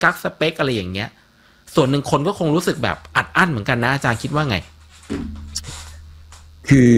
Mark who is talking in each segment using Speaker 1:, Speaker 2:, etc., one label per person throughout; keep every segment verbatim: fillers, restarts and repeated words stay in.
Speaker 1: กักสเปคอะไรอย่างเงี้ยส่วนหนึ่งคนก็คงรู้สึกแบบอัดอั้นเหมือนกันนะอาจารย์คิดว่าไง
Speaker 2: คือ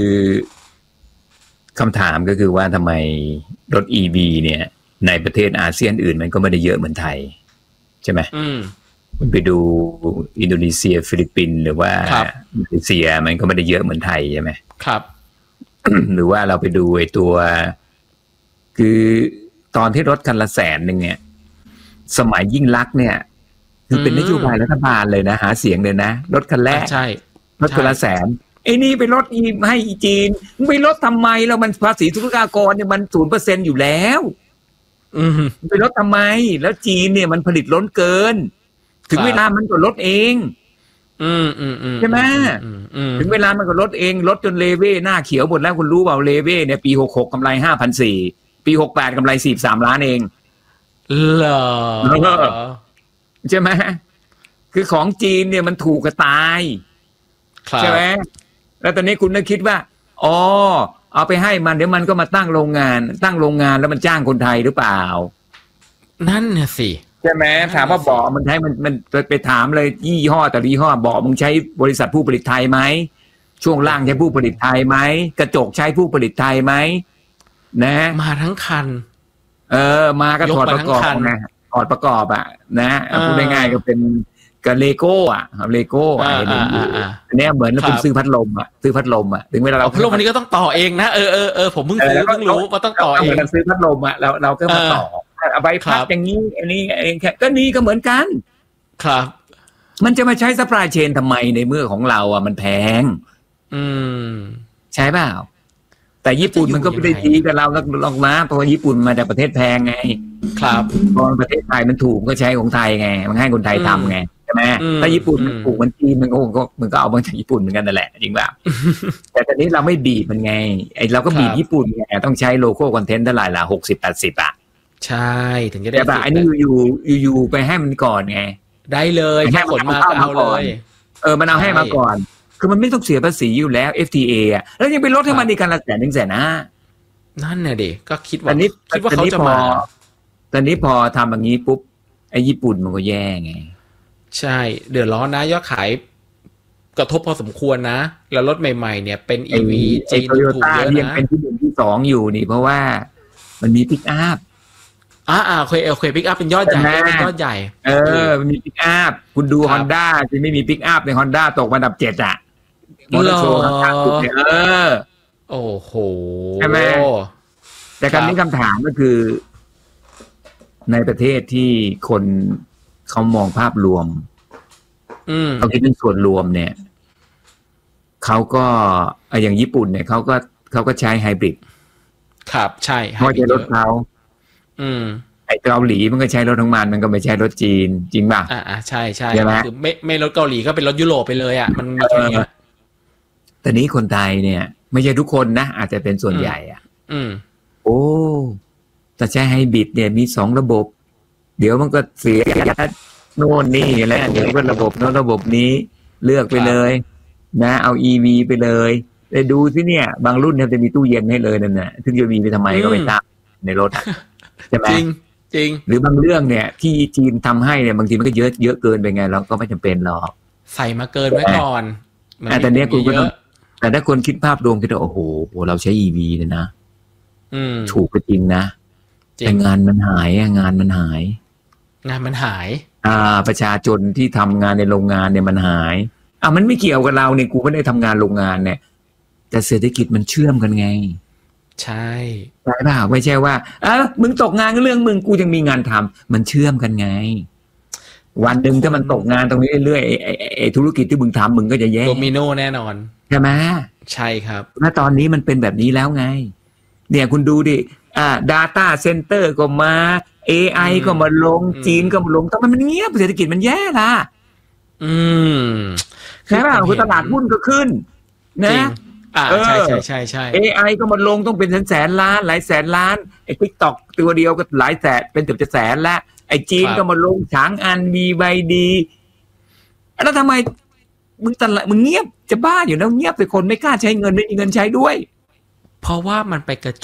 Speaker 2: คำถามก็คือว่าทำไมรถ อี วี เนี่ยในประเทศอาเซียนอื่นมันก็ไม่ได้เยอะเหมือนไทยใช่ไหม
Speaker 1: อืม
Speaker 2: มันไปดูอินโดนีเซียฟิลิปปินส์หรือว่ามาเลเซียมันก็ไม่ได้เยอะเหมือนไทยใช่ไหม
Speaker 1: ครับ
Speaker 2: หรือว่าเราไปดูไอ้ตัวคือตอนที่รถคันละแสนหนึ่งเนี่ยสมัยยิ่งลักษณ์เนี่ยคือเป็นนโยบายรัฐบาลเลยนะหาเสียงเลยนะรถคันแรก
Speaker 1: ใช่
Speaker 2: รถคันละแสนไอ้นี่ไปลดอีให้อีจีนไปลดทำไมแล้วมันภาษีศุลกากรเนี่ยมันศูนย์เปอร์เซ็นต์อยู่แล้ว
Speaker 1: อืม
Speaker 2: ไปลดทำไมแล้วจีนเนี่ยมันผลิตล้นเกินถึงเวลามันก็ลดเอง
Speaker 1: อืมอืมอืม
Speaker 2: ใช่ไหมถึงเวลามันก็ลดเองลดจนเลเว่หน้าเขียวหมดแล้วคุณรู้เปล่าเลเว่เนี่ยปีหกหกกำไรห้าพันสี่ปีหกแปดกำไรสี่สามล้านเอง
Speaker 1: เหรอ
Speaker 2: ใช่ไหมคือของจีนเนี่ยมันถูกกระตายใช่ไหมแล้วตอนนี้คุณนึกคิดว่าอ๋อเอาไปให้มันเดี๋ยวมันก็มาตั้งโรงงานตั้งโรงงานแล้วมันจ้างคนไทยหรือเปล่า
Speaker 1: นั่นน่ะสิ
Speaker 2: ใช่ไหมถามว่าเบาะมันใช้มันมันไปถามเลยยี่ห้อแต่ยี่ห้อเบาะมึงใช้บริษัทผู้ผลิตไทยไหมช่วงล่างใช้ผู้ผลิตไทยไหมกระจกใช้ผู้ผลิตไทยไหมนะ
Speaker 1: มาทั้งคัน
Speaker 2: เออมาก็ถอดประกอบนะถอดประกอบอ่ะนะพูดง่ายๆก็เป็นกับเลโก้อ่ะเลโก้อ่ะอันนี้เหมือนเราซื้อพัดลมอ่ะซื้อพัดลมอ่ะถึงเวลาเรา
Speaker 1: พัดลมอันนี้ก็ต้องต่อเองนะเออเออเออผมเพิ่งซื้อเพิ่งรู้ว่าต้องต่อเอง
Speaker 2: เราซื้อพัดลมอ่ะเราเราก็มาต่อใบพัดอย่างนี้อันนี้เองก็นี่ก็เหมือนกัน
Speaker 1: ครับ
Speaker 2: มันจะมาใช้ซัพพลายเชนทำไมในเมื่อของเราอ่ะมันแพง
Speaker 1: อืม
Speaker 2: ใช่เปล่าแต่ญี่ปุ่นมันก็ไม่ได้ดีกับเราลองมาเพราะว่าญี่ปุ่นมาจากประเทศแพงไง
Speaker 1: ครับ
Speaker 2: พอประเทศไทยมันถูกก็ใช้ของไทยไงมันให้คนไทยทำไงใช่ไหมถ้าญี่ปุ่นมันถูกมันจีนมันก็ก็มันก็เอามาจากญี่ปุ่นเหมือนกันนั่นแหละจริงป่ะแต่ตอนนี้เราไม่บีบมันไงไอเราก็บีบญี่ปุ่นไงต้องใช้โลโก้คอนเทนต์เท่าไหร่ล่ะหกสิบแปดสิบอ่ะ
Speaker 1: ใช่ถึงจะได้
Speaker 2: แต่แบบอันนี้อยู่อยู่อยู่ไปให้มันก่อนไง
Speaker 1: ได้เลยแค่ขนมาก็เอาเลย
Speaker 2: เออมันเอาให้มาก่อนคือมันไม่ต้องเสียภาษีอยู่แล้ว เอฟ ที เอ อ่ะแล้วยังไปลดให้มันในการละแสนหนึ่งแสนนะ
Speaker 1: นั่นน่ะดิก็คิดว่าคิดว่าเขาจะมา
Speaker 2: ตอนนี้พอทำอย่างนี้ปุ๊บไอ้ญี่ปุ่นมันก็แย่ไง
Speaker 1: ใช่เดือดร้อนนะยอดขายกระทบพอสมควรนะแล้วรถใหม่ๆเนี่ยเป็น อี วี จีนถูกเยอะนะ
Speaker 2: ยังเป็นที่หนึ่งที่สองอยู่นี่เพราะว่ามันมีปิกอัพ
Speaker 1: อ่าอ่าโอเคโอเคปิกอัพเป็นยอดใหญ่เป็นยอดใหญ่
Speaker 2: เออมันมีปิกอัพคุณดู Honda ที่ไม่มีปิกอัพใน Honda ตกมาอันดับเจ็ดอ่ะมอเตอร์โชว์ต่างๆเออ
Speaker 1: โอ้โห
Speaker 2: ใช่ไหมแต่คำนี้คำถามก็คือในประเทศที่คนเขามองภาพรวมเขาคิดเป็นส่วนรวมเนี่ยเขาก็อย่างญี่ปุ่นเนี่ยเขาก็เขาก็ใช้ไฮบริด
Speaker 1: ครับใช่
Speaker 2: เพราะใช้รถเขา
Speaker 1: อืม
Speaker 2: ไอ้เกาหลีมันก็ใช้รถทั้งมันมันก็ไม่ใช่รถจีนจริงป่ะ
Speaker 1: อ่าใช่ใช่คือไม่ไม่รถเกาหลีก็เป็นรถยุโรปไปเลยอ่ะมันมีแค่นี้
Speaker 2: แต่นี้คนไทยเนี่ยไม่ใช่ทุกคนนะอาจจะเป็นส่วนใหญ่อ่ะ
Speaker 1: อืม
Speaker 2: โอ้แต่ใช้ไฮบริดเนี่ยมีสองระบบเดี๋ยวมันก็เสียโน่นนี่แล้วเดี๋ยวก็ระบบโน้นระบบนี้เลือกไปเลยนะเอา อี วี ไปเลยไปดูสิเนี่ยบางรุ่นเนี่ยจะมีตู้เย็นให้เลยนั่นน่ะซึ่งจะมีไปทำไมก็ไม่ทราบในรถใช่ไหม
Speaker 1: จริงจริง
Speaker 2: หรือบางเรื่องเนี่ยที่จีนทำให้เนี่ยบางทีมันก็เยอะเยอะเกินไปไงเราก็ไม่จำเป็นหรอก
Speaker 1: ใส่มาเกินไว้ก่อน
Speaker 2: แต่เนี้ยคุณก็ต้องแต่ถ้าคนคิดภาพรวมคิดว่าโอ้โหเราใช้ อี วี เลยนะถูกก็จริงนะแต่งานมันหายงานมันหาย
Speaker 1: งานมันหาย
Speaker 2: อ่าประชาชนที่ทำงานในโรงงานเนี่ยมันหายอ่ะมันไม่เกี่ยวกับเราเนี่ยกูไม่ได้ทำงานโรงงานเนี่ยแต่เศรษฐกิจมันเชื่อมกันไง
Speaker 1: ใช่
Speaker 2: ใช่ป่ะไม่ใช่ว่าเออมึงตกงานก็เรื่องมึงกูยังมีงานทำมันเชื่อมกันไงวันหนึ่งถ้ามันตกงานตรงนี้เรื่อยๆไอ้ไอ้ธุรกิจที่มึงทำมึงก็จะแย่
Speaker 1: โดมิโนแน่นอน
Speaker 2: ใช่ไหม
Speaker 1: ใช่ครับ
Speaker 2: ณตอนนี้มันเป็นแบบนี้แล้วไงเนี่ยคุณดูดิอ่า data center ก็มา เอ ไอ ก็มาลงจีนก็มาลงทำไมมันเงียบเศรษฐกิจมันแย่ล่ะ
Speaker 1: อืม
Speaker 2: ใช่ป่ะคือตลาดหุ้นก็ขึ้นนะ
Speaker 1: อ่าใช่ใช่ใช่ใช่
Speaker 2: เอ ไอ ก็มาลงต้องเป็นแสนแสนล้านหลายแสนล้านไอ้ TikTok ตัวเดียวก็หลายแสนเป็นเกือบจะแสนละไอ้จีนก็มาลงฉางอันมีใบดีแล้วทำไมมึงตลาดมึงเงียบจะบ้าอยู่แล้วเงียบแต่คนไม่กล้าใช้เงินไม่มีเงินใช้ด้วย
Speaker 1: เพราะว่ามันไปกระจุก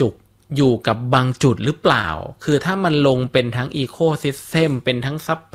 Speaker 1: อยู่กับบางจุดหรือเปล่าคือถ้ามันลงเป็นทั้ง Ecosystem เป็นทั้งซัพ